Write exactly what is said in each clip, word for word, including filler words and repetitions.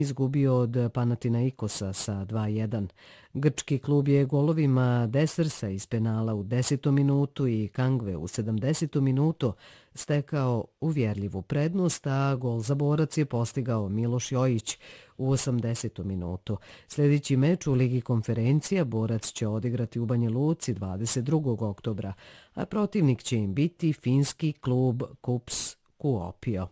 izgubio od Panathinaikosa sa dva jedan. Grčki klub je golovima Desersa iz penala u desetom minutu i Kangve u sedamdesetom minutu stekao uvjerljivu prednost, a gol za Borac je postigao Miloš Jojić u osamdesetom minutu. Sljedeći meč u Ligi konferencija Borac će odigrati u Banja Luci dvadeset drugog oktobra, a protivnik će im biti finski klub KuPS Kuopio.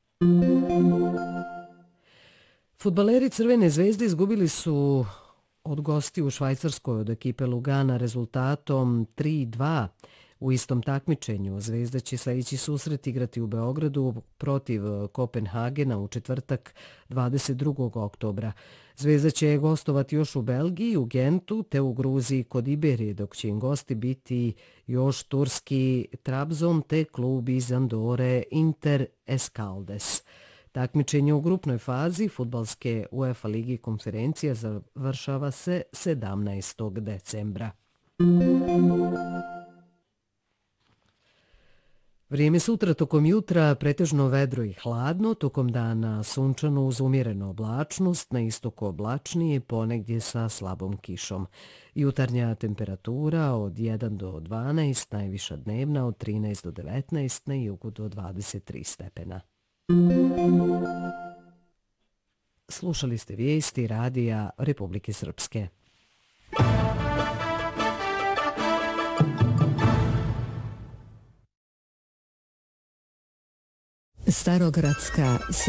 Fudbaleri Crvene zvezde izgubili su od gosti u Švajcarskoj od ekipe Lugana rezultatom tri dva. U istom takmičenju Zvezda će sljedeći susret igrati u Beogradu protiv Kopenhagena u četvrtak dvadeset drugog oktobra. Zvezda će gostovati još u Belgiji, u Gentu te u Gruziji kod Iberije, dok će im gosti biti još turski Trabzon te klub iz Andore Inter Escaldes. Takmičenje u grupnoj fazi fudbalske UEFA Ligi konferencija završava se sedamnaestog decembra. Vrijeme sutra tokom jutra pretežno vedro i hladno, tokom dana sunčano uz umjerenu oblačnost, na istoku oblačnije, ponegdje sa slabom kišom. Jutarnja temperatura od jedan do dvanaest, najviša dnevna od trinaest do devetnaest, na jugu do dvadeset tri stepena. Slušali ste vijesti radija Republike Srpske. Starogradska